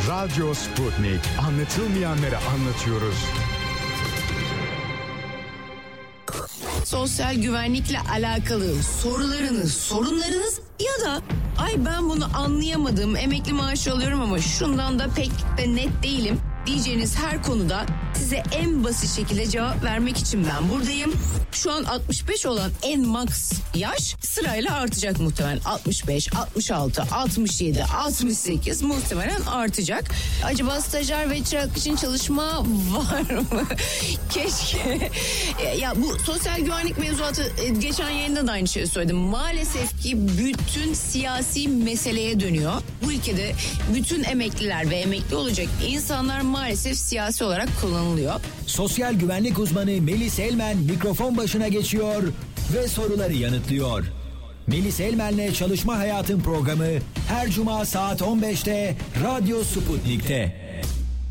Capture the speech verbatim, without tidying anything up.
Radyo Sputnik. Anlatılmayanları anlatıyoruz. Sosyal güvenlikle alakalı sorularınız, sorunlarınız ya da ay ben bunu anlayamadım, emekli maaşı alıyorum ama şundan da pek de net değilim diyeceğiniz her konuda size en basit şekilde cevap vermek için ben buradayım. Şu an altmış beş olan en max yaş sırayla artacak muhtemelen. altmış beş, altmış altı, altmış yedi, altmış sekiz muhtemelen artacak. Acaba stajyer ve çırak için çalışma var mı? Keşke. Ya bu sosyal güvenlik mevzuatı, geçen yayında da aynı şeyi söyledim. Maalesef ki bütün siyasi meseleye dönüyor. Bu ülkede bütün emekliler ve emekli olacak insanlar maalesef siyasi olarak kullanılıyor. Sosyal güvenlik uzmanı Melis Elmen mikrofon başına geçiyor ve soruları yanıtlıyor. Melis Elmen'le Çalışma Hayatın programı her cuma saat on beşte Radyo Sputnik'te.